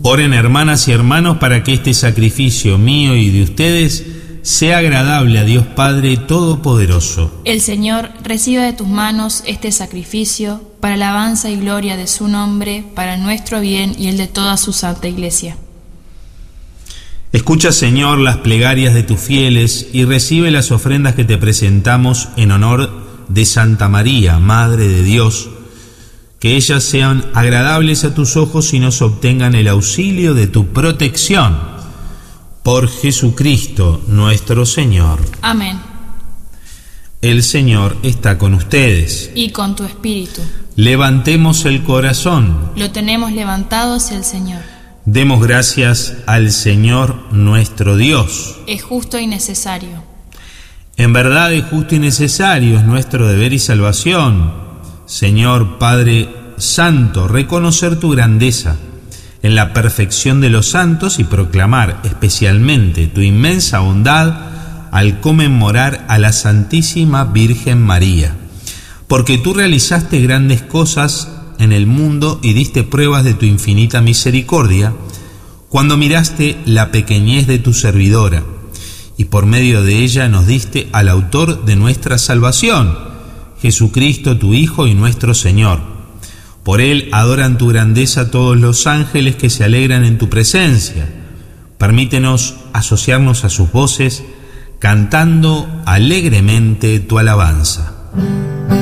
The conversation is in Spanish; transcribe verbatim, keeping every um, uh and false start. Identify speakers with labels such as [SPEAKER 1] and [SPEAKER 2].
[SPEAKER 1] Oren, hermanas y hermanos, para que este sacrificio mío y de ustedes sea agradable a Dios Padre Todopoderoso.
[SPEAKER 2] El Señor reciba de tus manos este sacrificio para alabanza y gloria de su nombre, para nuestro bien y el de toda su santa Iglesia.
[SPEAKER 1] Escucha, Señor, las plegarias de tus fieles y recibe las ofrendas que te presentamos en honor de Santa María, Madre de Dios. Que ellas sean agradables a tus ojos y nos obtengan el auxilio de tu protección. Por Jesucristo nuestro Señor.
[SPEAKER 2] Amén.
[SPEAKER 1] El Señor está con ustedes.
[SPEAKER 2] Y con tu espíritu.
[SPEAKER 1] Levantemos el corazón.
[SPEAKER 2] Lo tenemos levantado hacia el Señor.
[SPEAKER 1] Demos gracias al Señor nuestro Dios.
[SPEAKER 2] Es justo y necesario.
[SPEAKER 1] En verdad es justo y necesario, es nuestro deber y salvación, Señor Padre Santo, reconocer tu grandeza en la perfección de los santos y proclamar especialmente tu inmensa bondad al conmemorar a la Santísima Virgen María, porque tú realizaste grandes cosas en el mundo y diste pruebas de tu infinita misericordia cuando miraste la pequeñez de tu servidora y por medio de ella nos diste al autor de nuestra salvación, Jesucristo tu Hijo y nuestro Señor. Por él adoran tu grandeza todos los ángeles que se alegran en tu presencia. Permítenos asociarnos a sus voces cantando alegremente tu alabanza.